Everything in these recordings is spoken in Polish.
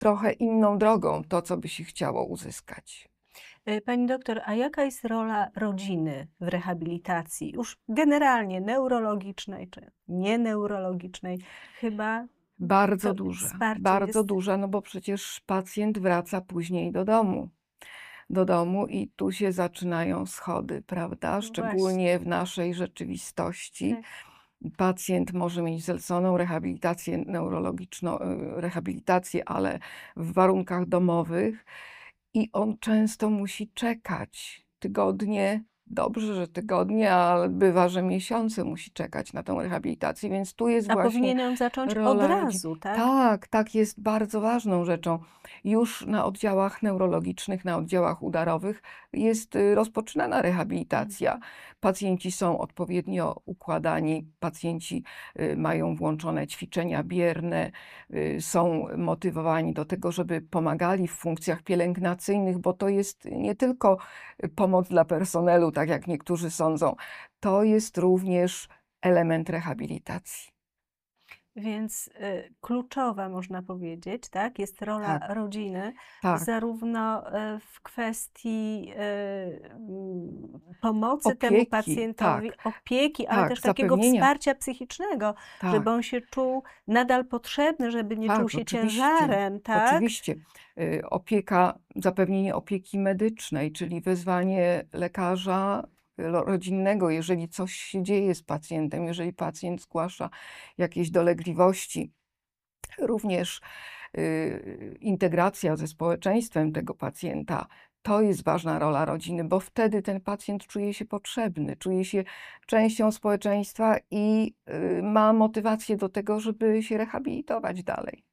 trochę inną drogą to, co by się chciało uzyskać. Pani doktor, a jaka jest rola rodziny w rehabilitacji, już generalnie neurologicznej czy nieneurologicznej? Chyba Bardzo to duże, wsparcie bardzo jest. duże, no bo przecież pacjent wraca później do domu i tu się zaczynają schody, prawda? No właśnie, Szczególnie w naszej rzeczywistości. tak. Pacjent może mieć zleconą rehabilitację neurologiczną, rehabilitację, ale w warunkach domowych i on często musi czekać tygodnie. Dobrze, że tygodnie, ale bywa, że miesiące musi czekać na tę rehabilitację, więc tu jest A właśnie powinien ją zacząć od rola rodziny. razu, tak? Tak, tak, jest bardzo ważną rzeczą. Już na oddziałach neurologicznych, na oddziałach udarowych jest rozpoczynana rehabilitacja. Mhm. Pacjenci są odpowiednio układani, pacjenci mają włączone ćwiczenia bierne, są motywowani do tego, żeby pomagali w funkcjach pielęgnacyjnych, bo to jest nie tylko pomoc dla personelu, tak jak niektórzy sądzą, to jest również element rehabilitacji. Więc kluczowa, można powiedzieć, tak, jest rola Tak, rodziny, tak. zarówno w kwestii pomocy temu Opieki, pacjentowi, tak, opieki, ale tak, też takiego zapewnienia, wsparcia psychicznego, żeby tak, on się czuł nadal potrzebny, żeby nie czuł tak, się oczywiście, ciężarem, tak? oczywiście. Opieka, zapewnienie opieki medycznej, czyli wezwanie lekarza rodzinnego, jeżeli coś się dzieje z pacjentem, jeżeli pacjent zgłasza jakieś dolegliwości. Również integracja ze społeczeństwem tego pacjenta. To jest ważna rola rodziny, bo wtedy ten pacjent czuje się potrzebny, czuje się częścią społeczeństwa i ma motywację do tego, żeby się rehabilitować dalej.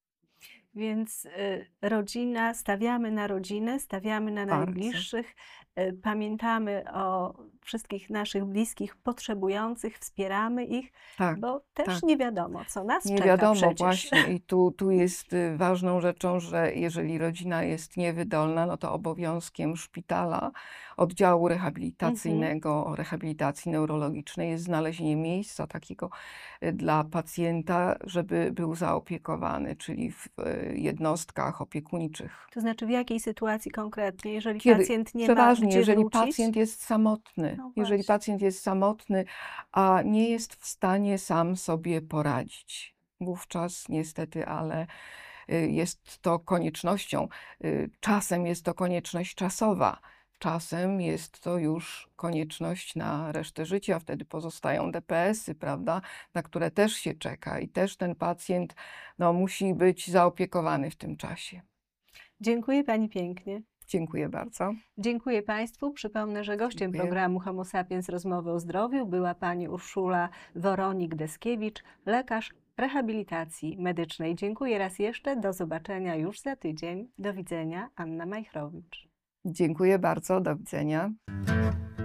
Więc rodzina, stawiamy na rodzinę, stawiamy na Bardzo. najbliższych, pamiętamy o wszystkich naszych bliskich potrzebujących, wspieramy ich, Tak, bo też tak. nie wiadomo, co nas Nie czeka wiadomo przecież. właśnie i tu jest ważną rzeczą, że jeżeli rodzina jest niewydolna, no to obowiązkiem szpitala, oddziału Mhm. rehabilitacyjnego, rehabilitacji neurologicznej jest znalezienie miejsca takiego dla pacjenta, żeby był zaopiekowany, czyli w jednostkach opiekuńczych. To znaczy w jakiej sytuacji konkretnie, jeżeli Kiedy pacjent nie ma przeważnie, gdzie jeżeli wrócić? pacjent jest samotny, No jeżeli właśnie. pacjent jest samotny, a nie jest w stanie sam sobie poradzić, wówczas niestety, ale jest to koniecznością. Czasem jest to konieczność czasowa, czasem jest to już konieczność na resztę życia. Wtedy pozostają DPS-y, prawda, na które też się czeka i też ten pacjent no, musi być zaopiekowany w tym czasie. Dziękuję Pani pięknie. Dziękuję bardzo. Dziękuję Państwu. Przypomnę, że gościem Dziękuję. programu Homo Sapiens Rozmowy o zdrowiu była pani Urszula Woronik-Deskiewicz, lekarz rehabilitacji medycznej. Dziękuję raz jeszcze. Do zobaczenia już za tydzień. Do widzenia. Anna Majchrowicz. Dziękuję bardzo. Do widzenia.